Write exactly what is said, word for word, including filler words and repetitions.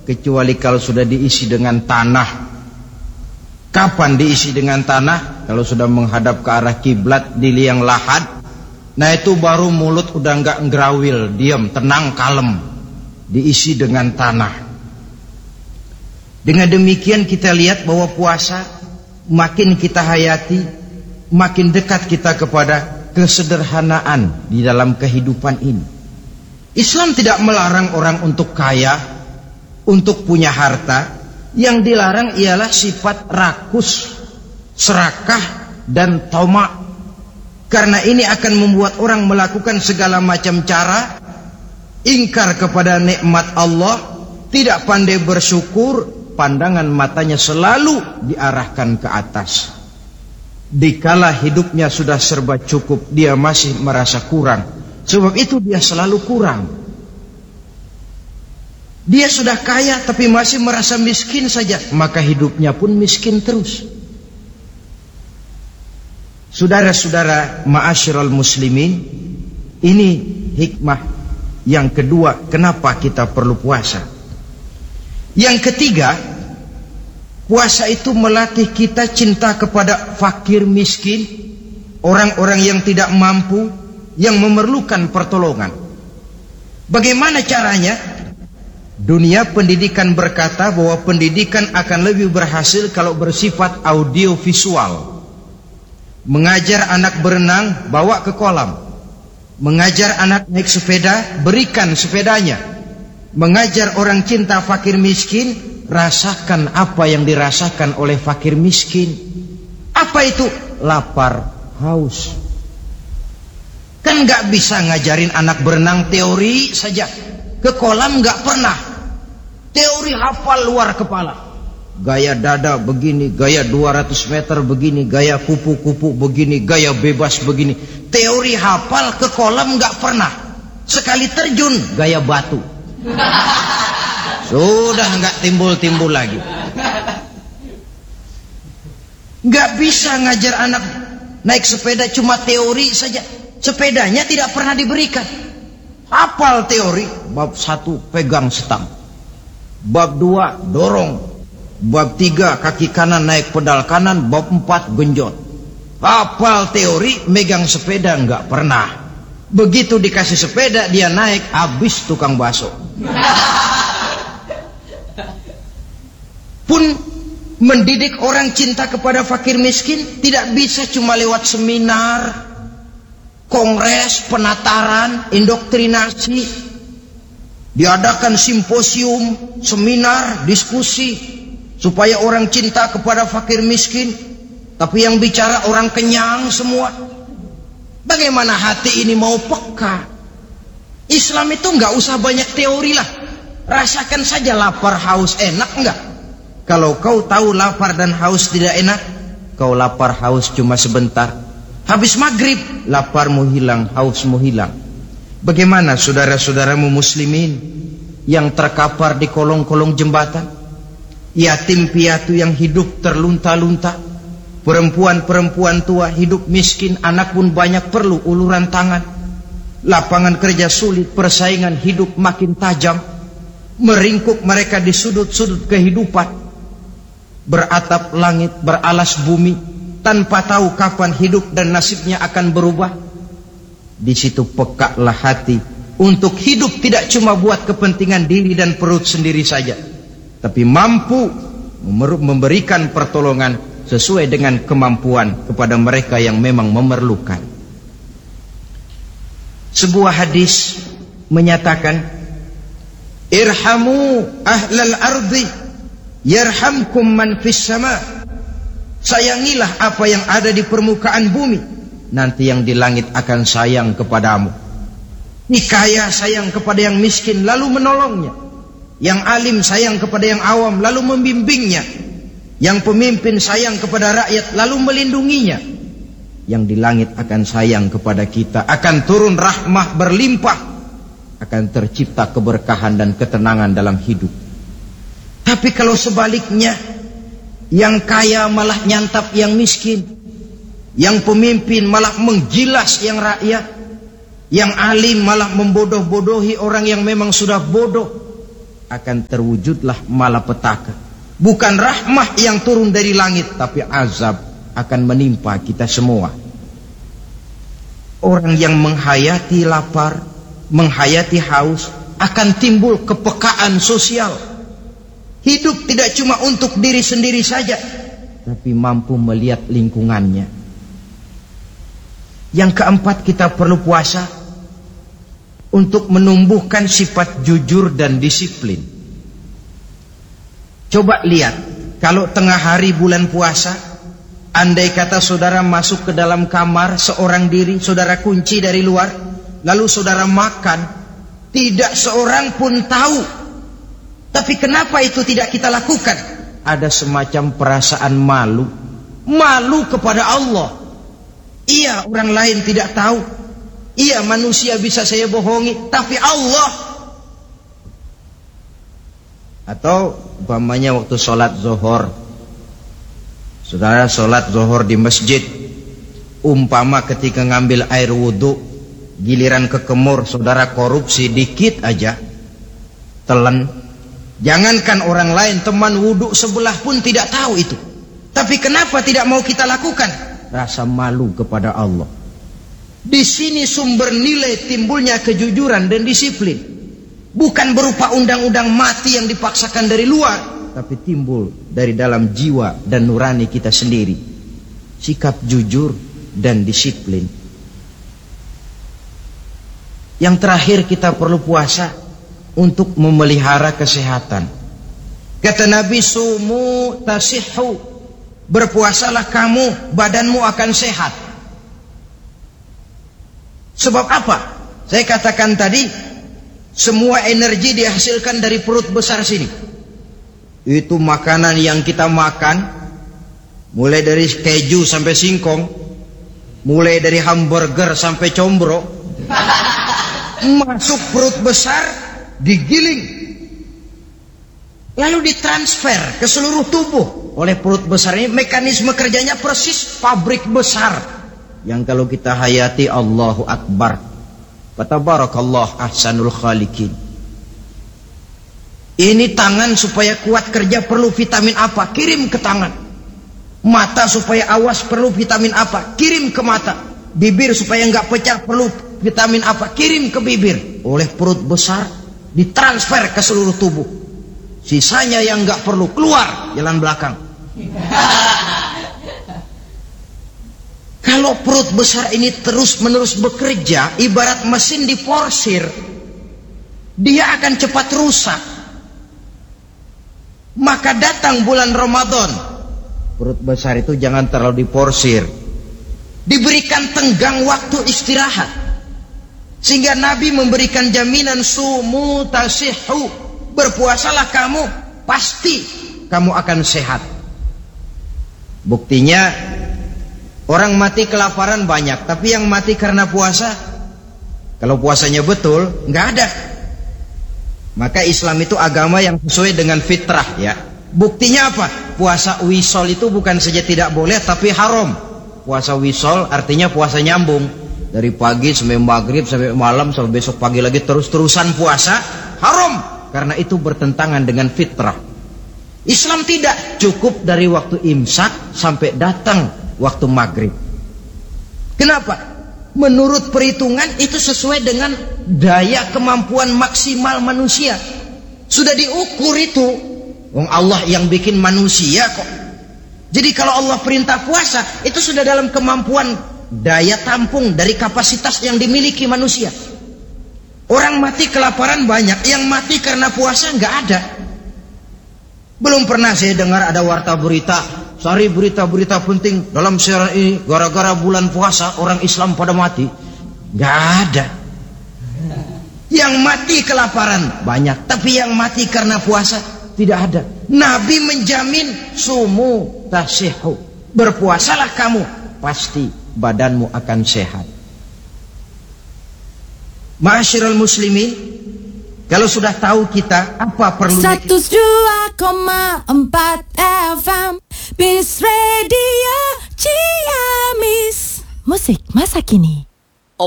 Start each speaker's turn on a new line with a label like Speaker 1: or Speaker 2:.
Speaker 1: kecuali kalau sudah diisi dengan tanah. Kapan diisi dengan tanah? Kalau sudah menghadap ke arah kiblat di liang lahat, nah itu baru mulut udah enggak ngerawil, diam, tenang, kalem, diisi dengan tanah. Dengan demikian kita lihat bahwa puasa makin kita hayati, makin dekat kita kepada kesederhanaan di dalam kehidupan ini. Islam tidak melarang orang untuk kaya, untuk punya harta. Yang dilarang ialah sifat rakus, serakah, dan tamak. Karena ini akan membuat orang melakukan segala macam cara, ingkar kepada nikmat Allah, tidak pandai bersyukur, pandangan matanya selalu diarahkan ke atas. Dikala hidupnya sudah serba cukup, dia masih merasa kurang. Sebab itu dia selalu kurang. Dia sudah kaya tapi masih merasa miskin saja, maka hidupnya pun miskin terus. Saudara-saudara ma'asyiral muslimin, ini hikmah yang kedua kenapa kita perlu puasa. Yang ketiga, puasa itu melatih kita cinta kepada fakir miskin, orang-orang yang tidak mampu, yang memerlukan pertolongan. Bagaimana caranya? Dunia pendidikan berkata bahwa pendidikan akan lebih berhasil kalau bersifat audiovisual. Mengajar anak berenang, bawa ke kolam. Mengajar anak naik sepeda, berikan sepedanya. Mengajar orang cinta fakir miskin, rasakan apa yang dirasakan oleh fakir miskin. Apa itu? Lapar, haus. Kan gak bisa ngajarin anak berenang teori saja. Ke kolam gak pernah. Teori hafal luar kepala. Gaya dada begini, gaya dua ratus meter begini, gaya kupu-kupu begini, gaya bebas begini. Teori hafal, ke kolam gak pernah. Sekali terjun gaya batu. Sudah gak timbul-timbul lagi. Gak bisa ngajar anak naik sepeda cuma teori saja. Sepedanya tidak pernah diberikan. Hafal teori, bab satu pegang setang, bab dua dorong, bab tiga kaki kanan naik pedal kanan, bab empat genjot. Hafal teori, megang sepeda enggak pernah. Begitu dikasih sepeda dia naik, habis tukang bakso. Pun mendidik orang cinta kepada fakir miskin tidak bisa cuma lewat seminar, kongres, penataran, indoktrinasi. Diadakan simposium, seminar, diskusi, supaya orang cinta kepada fakir miskin. Tapi yang bicara orang kenyang semua. Bagaimana hati ini mau peka? Islam itu nggak usah banyak teori lah. Rasakan saja lapar, haus, enak nggak? Kalau kau tahu lapar dan haus tidak enak, kau lapar haus cuma sebentar. Habis maghrib, laparmu hilang, hausmu hilang. Bagaimana saudara-saudaramu muslimin yang terkapar di kolong-kolong jembatan, yatim piatu yang hidup terlunta-lunta, perempuan-perempuan tua hidup miskin, anak pun banyak perlu uluran tangan, lapangan kerja sulit, persaingan hidup makin tajam, meringkuk mereka di sudut-sudut kehidupan, beratap langit, beralas bumi, tanpa tahu kapan hidup dan nasibnya akan berubah. Di situ pekalah hati untuk hidup tidak cuma buat kepentingan diri dan perut sendiri saja, tapi mampu memberikan pertolongan sesuai dengan kemampuan kepada mereka yang memang memerlukan. Sebuah hadis menyatakan, irhamu ahlal ardi yarhamkum man fis sama. Sayangilah apa yang ada di permukaan bumi, nanti yang di langit akan sayang kepadamu. Ini kaya sayang kepada yang miskin lalu menolongnya, yang alim sayang kepada yang awam lalu membimbingnya, yang pemimpin sayang kepada rakyat lalu melindunginya. Yang di langit akan sayang kepada kita, akan turun rahmah berlimpah, akan tercipta keberkahan dan ketenangan dalam hidup. Tapi kalau sebaliknya, yang kaya malah nyantap yang miskin, yang pemimpin malah menggilas yang rakyat, yang alim malah membodoh-bodohi orang yang memang sudah bodoh, akan terwujudlah malapetaka. Bukan rahmah yang turun dari langit, tapi azab akan menimpa kita semua. Orang yang menghayati lapar, menghayati haus, akan timbul kepekaan sosial. Hidup tidak cuma untuk diri sendiri saja, tapi mampu melihat lingkungannya. Yang keempat, kita perlu puasa untuk menumbuhkan sifat jujur dan disiplin. Coba lihat, kalau tengah hari bulan puasa, andai kata saudara masuk ke dalam kamar seorang diri, saudara kunci dari luar, lalu saudara makan, tidak seorang pun tahu. Tapi kenapa itu tidak kita lakukan? Ada semacam perasaan malu. Malu kepada Allah. Iya, orang lain tidak tahu. Iya, manusia bisa saya bohongi, tapi Allah. Atau umpamanya waktu sholat zuhur, saudara sholat zuhur di masjid, umpama ketika ngambil air wudhu, giliran ke kemur, saudara korupsi dikit aja, telan. Jangankan orang lain, teman wudhu sebelah pun tidak tahu itu. Tapi kenapa tidak mau kita lakukan? Rasa malu kepada Allah. Di sini sumber nilai timbulnya kejujuran dan disiplin. Bukan berupa undang-undang mati yang dipaksakan dari luar, tapi timbul dari dalam jiwa dan nurani kita sendiri. Sikap jujur dan disiplin. Yang terakhir, kita perlu puasa untuk memelihara kesehatan. Kata Nabi, sumu tasihhu, berpuasalah kamu, badanmu akan sehat. Sebab apa? Saya katakan tadi, semua energi dihasilkan dari perut besar sini. Itu makanan yang kita makan, mulai dari keju sampai singkong, mulai dari hamburger sampai combro, masuk perut besar, digiling, lalu ditransfer ke seluruh tubuh oleh perut besar ini. Mekanisme kerjanya persis pabrik besar yang kalau kita hayati, Allahu Akbar, fatabarakallah ahsanul khaliqin. Ini tangan supaya kuat kerja perlu vitamin apa? Kirim ke tangan. Mata supaya awas perlu vitamin apa? Kirim ke mata. Bibir supaya nggak pecah perlu vitamin apa? Kirim ke bibir. Oleh perut besar ditransfer ke seluruh tubuh. Sisanya yang nggak perlu keluar jalan belakang. Kalau perut besar ini terus menerus bekerja, ibarat mesin diporsir, dia akan cepat rusak. Maka datang bulan Ramadan, perut besar itu jangan terlalu diporsir, diberikan tenggang waktu istirahat. Sehingga Nabi memberikan jaminan, sumu tasihhu, berpuasalah kamu, pasti kamu akan sehat. Buktinya, orang mati kelaparan banyak, tapi yang mati karena puasa, kalau puasanya betul, nggak ada. Maka Islam itu agama yang sesuai dengan fitrah, ya. Buktinya apa? Puasa wisol itu bukan saja tidak boleh, tapi haram. Puasa wisol artinya puasa nyambung, dari pagi sampai maghrib sampai malam sampai besok pagi lagi terus-terusan puasa, haram. Karena itu bertentangan dengan fitrah. Islam tidak, cukup dari waktu imsak sampai datang waktu maghrib. Kenapa? Menurut perhitungan itu sesuai dengan daya kemampuan maksimal manusia. Sudah diukur itu. Wong Allah yang bikin manusia kok. Jadi kalau Allah perintah puasa, itu sudah dalam kemampuan daya tampung dari kapasitas yang dimiliki manusia. Orang mati kelaparan banyak, yang mati karena puasa nggak ada. Belum pernah saya dengar ada warta berita, sari berita-berita penting dalam siaran ini, gara-gara bulan puasa orang Islam pada mati. Nggak ada. Yang mati kelaparan banyak, tapi yang mati karena puasa tidak ada. Nabi menjamin, sumu tasihhu, berpuasalah kamu, pasti badanmu akan sehat. Ma'asyiral muslimin, kalau sudah tahu kita apa perlu
Speaker 2: seratus dua koma empat F M Bis Radio Ciamis, musik masa kini.